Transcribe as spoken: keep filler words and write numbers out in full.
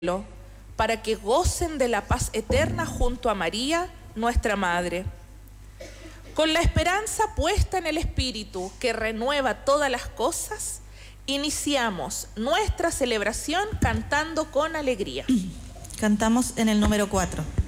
para que gocen de la paz eterna junto a María, nuestra Madre. Con la esperanza puesta en el Espíritu que renueva todas las cosas, iniciamos nuestra celebración cantando con alegría. Cantamos en el número cuatro.